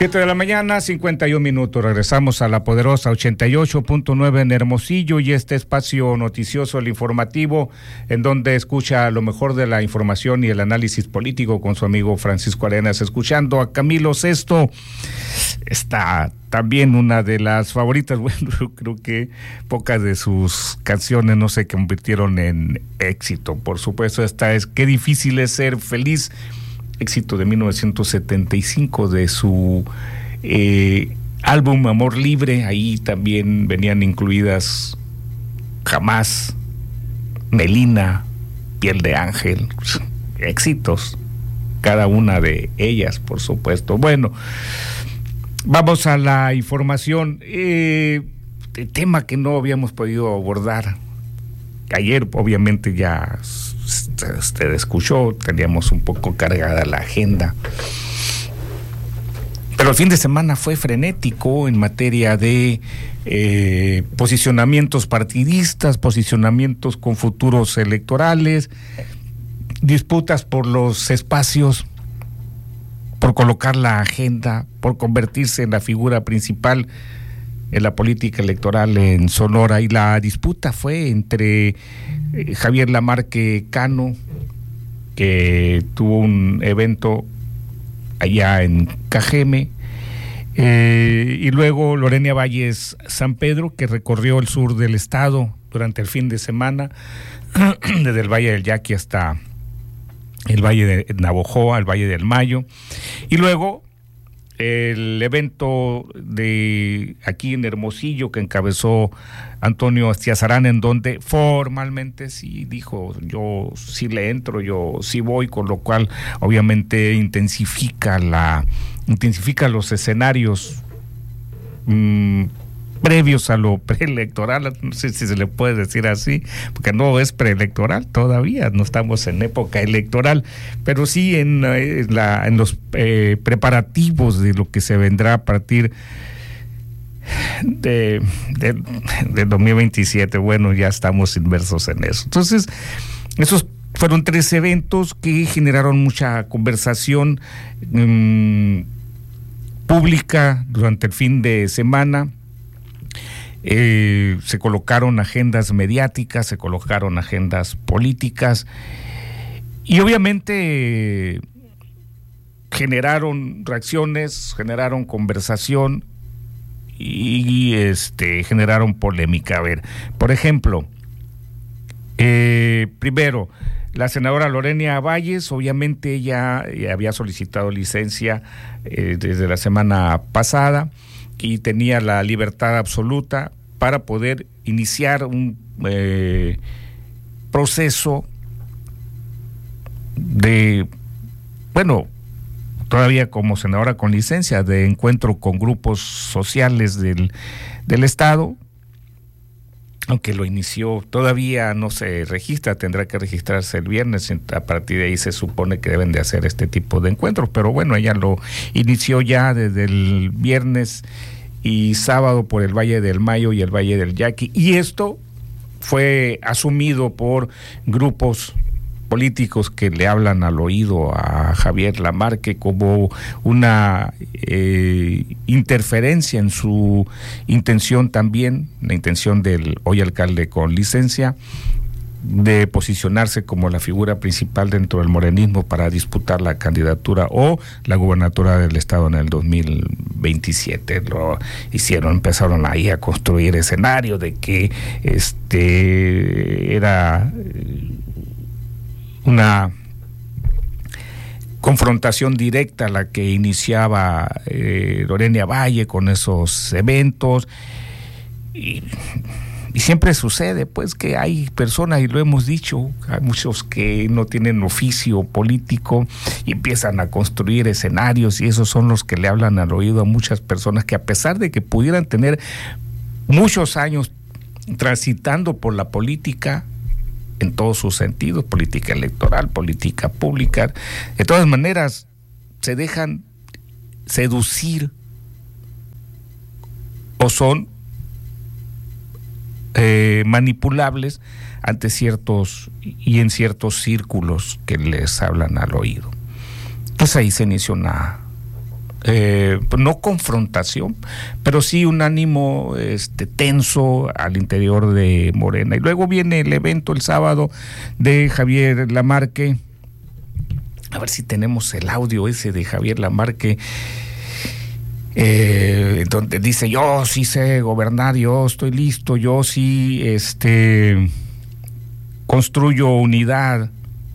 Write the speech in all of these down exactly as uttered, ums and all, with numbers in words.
Siete de la mañana, cincuenta y un minutos. Regresamos a la poderosa ochenta y ocho punto nueve en Hermosillo y este espacio noticioso, el informativo, en donde escucha lo mejor de la información y el análisis político con su amigo Francisco Arenas, escuchando a Camilo Sesto. Está también una de las favoritas. Bueno, yo creo que pocas de sus canciones no se convirtieron en éxito. Por supuesto, esta es Qué difícil es ser feliz, éxito de mil novecientos setenta y cinco de su eh, álbum Amor Libre. Ahí también venían incluidas Jamás, Melina, Piel de Ángel, éxitos, cada una de ellas, por supuesto. Bueno, vamos a la información. Eh, el tema que no habíamos podido abordar ayer, obviamente ya usted escuchó, teníamos un poco cargada la agenda, pero el fin de semana fue frenético en materia de eh, posicionamientos partidistas, posicionamientos con futuros electorales, disputas por los espacios, por colocar la agenda, por convertirse en la figura principal en la política electoral en Sonora. Y la disputa fue entre eh, Javier Lamarque Cano, que tuvo un evento allá en Cajeme, eh, y luego Lorena Valles San Pedro, que recorrió el sur del estado durante el fin de semana, desde el Valle del Yaqui hasta el Valle de Navojoa, el Valle del Mayo, y luego el evento de aquí en Hermosillo que encabezó Antonio Astiazarán, en donde formalmente sí dijo, yo sí le entro, yo sí voy, con lo cual obviamente intensifica la intensifica los escenarios mmm, previos a lo preelectoral, no sé si se le puede decir así, porque no es preelectoral todavía, no estamos en época electoral, pero sí en, en, la, en los eh, preparativos de lo que se vendrá a partir de, de, de dos mil veintisiete. Bueno, ya estamos inmersos en eso. Entonces, esos fueron tres eventos que generaron mucha conversación mmm, pública durante el fin de semana. Eh, se colocaron agendas mediáticas, se colocaron agendas políticas y obviamente eh, generaron reacciones, generaron conversación y este generaron polémica. A ver, por ejemplo, eh, primero, la senadora Lorena Valles, obviamente ella había solicitado licencia eh, desde la semana pasada y tenía la libertad absoluta para poder iniciar un eh, proceso de, bueno, todavía como senadora con licencia, de encuentro con grupos sociales del, del Estado, aunque lo inició, todavía no se registra, tendrá que registrarse el viernes, a partir de ahí se supone que deben de hacer este tipo de encuentros, pero bueno, ella lo inició ya desde el viernes y sábado por el Valle del Mayo y el Valle del Yaqui, y esto fue asumido por grupos políticos que le hablan al oído a Javier Lamarque como una eh, interferencia en su intención también, la intención del hoy alcalde con licencia, de posicionarse como la figura principal dentro del morenismo para disputar la candidatura o la gubernatura del estado en el dos mil veintisiete. Lo hicieron, empezaron ahí a construir escenario de que este era una confrontación directa la que iniciaba eh, Lorena Valle con esos eventos, y Y siempre sucede, pues, que hay personas, y lo hemos dicho, hay muchos que no tienen oficio político y empiezan a construir escenarios, y esos son los que le hablan al oído a muchas personas que, a pesar de que pudieran tener muchos años transitando por la política, en todos sus sentidos, política electoral, política pública, de todas maneras se dejan seducir o son Eh, manipulables ante ciertos y en ciertos círculos que les hablan al oído. Pues ahí se inició una eh, no confrontación, pero sí un ánimo este, tenso al interior de Morena. Y luego viene el evento el sábado de Javier Lamarque. A ver si tenemos el audio ese de Javier Lamarque, eh, donde dice: yo sí sé gobernar, yo estoy listo, yo sí este, construyo unidad.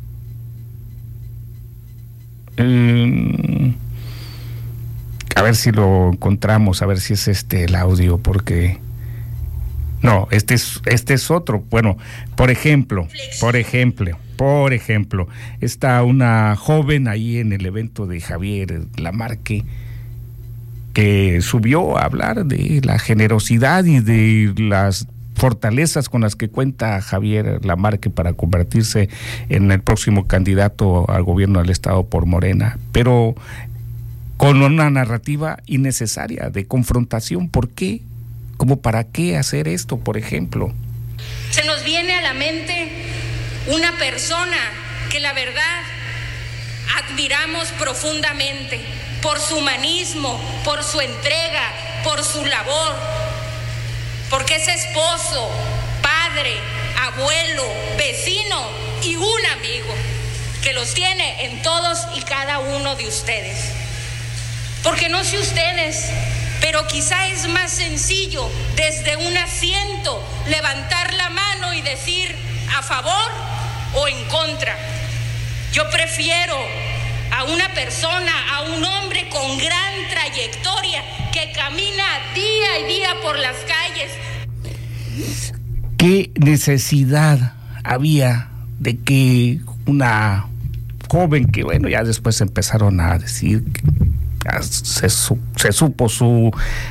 Eh, a ver si lo encontramos, a ver si es este el audio, porque no, este es este es otro. Bueno, por ejemplo, por ejemplo, por ejemplo, está una joven ahí en el evento de Javier Lamarque que subió a hablar de la generosidad y de las fortalezas con las que cuenta Javier Lamarque para convertirse en el próximo candidato al gobierno del estado por Morena, pero con una narrativa innecesaria de confrontación. ¿Por qué? ¿Cómo para qué hacer esto, por ejemplo? Se nos viene a la mente una persona que la verdad admiramos profundamente por su humanismo, por su entrega, por su labor, porque es esposo, padre, abuelo, vecino y un amigo que los tiene en todos y cada uno de ustedes. Porque no sé ustedes, pero quizá es más sencillo desde un asiento levantar la mano y decir a favor o en contra. Yo prefiero a una persona, a un hombre con gran trayectoria que camina día y día por las calles. ¿Qué necesidad había de que una joven, que bueno, ya después empezaron a decir que se, se supo su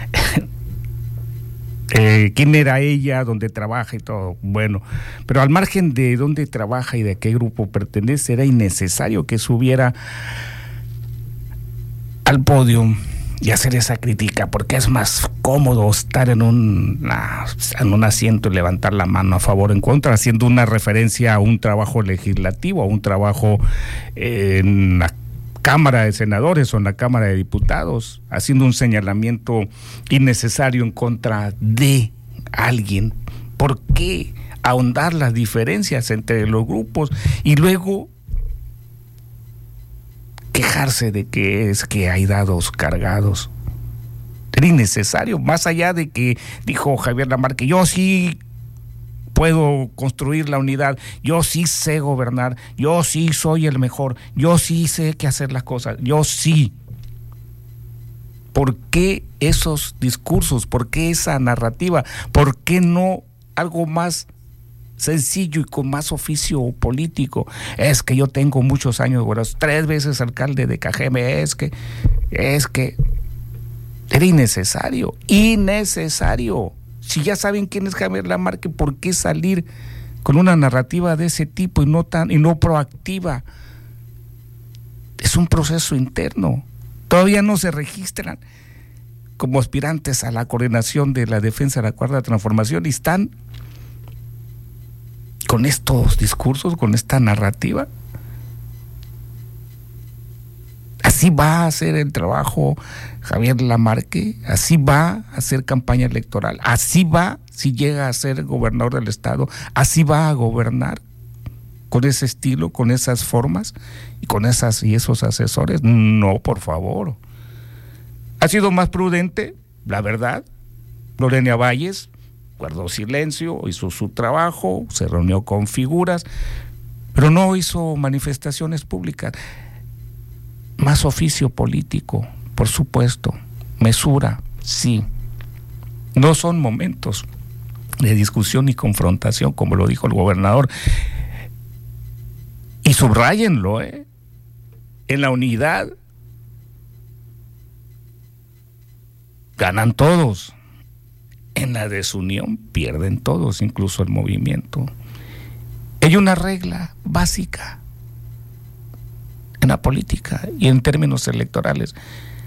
eh, quién era ella, dónde trabaja y todo, bueno, pero al margen de dónde trabaja y de qué grupo pertenece, era innecesario que subiera al podio y hacer esa crítica, porque es más cómodo estar en un, en un asiento y levantar la mano a favor o en contra, haciendo una referencia a un trabajo legislativo, a un trabajo en la Cámara de Senadores o en la Cámara de Diputados, haciendo un señalamiento innecesario en contra de alguien. ¿Por qué ahondar las diferencias entre los grupos y luego quejarse de que es que hay dados cargados? Era innecesario, más allá de que dijo Javier Lamarque: yo sí puedo construir la unidad, yo sí sé gobernar, yo sí soy el mejor, yo sí sé qué hacer las cosas, yo sí. ¿Por qué esos discursos? ¿Por qué esa narrativa? ¿Por qué no algo más sencillo y con más oficio político? Es que yo tengo muchos años, bueno, tres veces alcalde de Cajeme, es que, es que era innecesario, innecesario. Si ya saben quién es Javier Lamarque, ¿por qué salir con una narrativa de ese tipo y no tan y no proactiva? Es un proceso interno. Todavía no se registran como aspirantes a la coordinación de la defensa de la Cuarta Transformación y están con estos discursos, con esta narrativa. Así va a hacer el trabajo Javier Lamarque, así va a hacer campaña electoral, así va, si llega a ser gobernador del estado, así va a gobernar, con ese estilo, con esas formas y con esas y esos asesores. No, por favor. Ha sido más prudente, la verdad. Lorena Valles guardó silencio, hizo su trabajo, se reunió con figuras, pero no hizo manifestaciones públicas. Más oficio político, por supuesto, mesura, sí. No son momentos de discusión y confrontación, como lo dijo el gobernador. Y subráyenlo, ¿eh? En la unidad ganan todos. En la desunión pierden todos, incluso el movimiento. Hay una regla básica en la política y en términos electorales.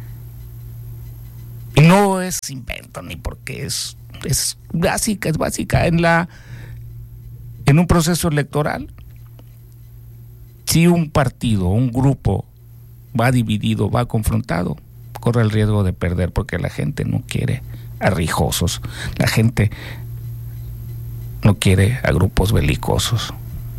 Y no es invento ni porque es, es básica, es básica. En la en un proceso electoral, si un partido, un grupo va dividido, va confrontado, corre el riesgo de perder, porque la gente no quiere a rijosos, la gente no quiere a grupos belicosos.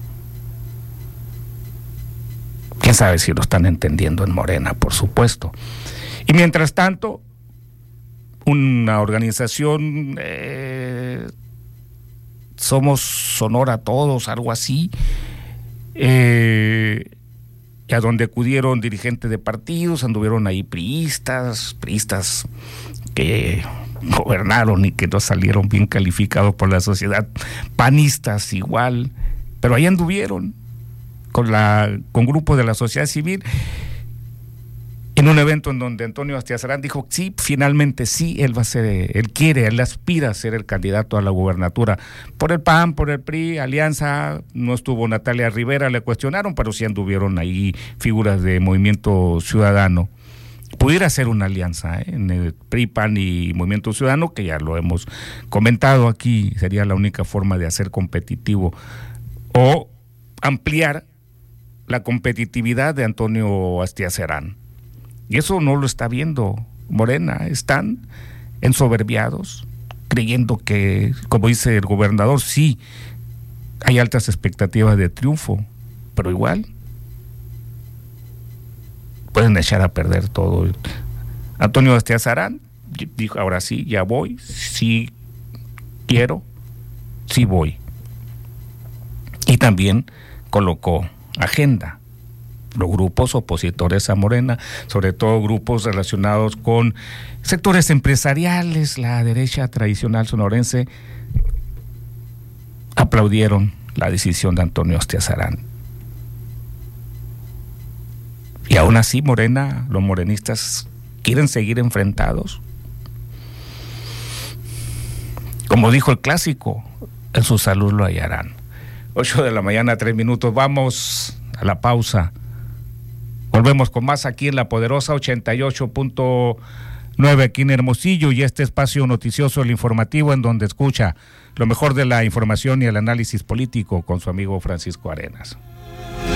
Quién sabe si lo están entendiendo en Morena, por supuesto. Y mientras tanto, una organización, eh, Somos Sonora Todos, algo así, eh, a donde acudieron dirigentes de partidos, anduvieron ahí priistas, priistas que gobernaron y que no salieron bien calificados por la sociedad, panistas igual, pero ahí anduvieron con la con grupos de la sociedad civil en un evento en donde Antonio Astiazarán dijo sí, finalmente sí, él va a ser, él quiere, él aspira a ser el candidato a la gubernatura por el P A N, por el P R I, Alianza. No estuvo Natalia Rivera, le cuestionaron, pero sí anduvieron ahí figuras de Movimiento Ciudadano. Pudiera ser una alianza, ¿eh? En el P R I, P A N y Movimiento Ciudadano, que ya lo hemos comentado aquí, sería la única forma de hacer competitivo o ampliar la competitividad de Antonio Astiazarán. Y eso no lo está viendo Morena. Están ensoberbiados, creyendo que, como dice el gobernador, sí, hay altas expectativas de triunfo, pero igual pueden echar a perder todo. Antonio Astiazarán dijo, ahora sí, ya voy, sí quiero, sí voy. Y también colocó agenda. Los grupos opositores a Morena, sobre todo grupos relacionados con sectores empresariales, la derecha tradicional sonorense, aplaudieron la decisión de Antonio Astiazarán. Y aún así Morena, los morenistas quieren seguir enfrentados. Como dijo el clásico, en su salud lo hallarán. Ocho de la mañana, tres minutos, vamos a la pausa. Volvemos con más aquí en La Poderosa ochenta y ocho punto nueve aquí en Hermosillo, y este espacio noticioso, el informativo, en donde escucha lo mejor de la información y el análisis político con su amigo Francisco Arenas.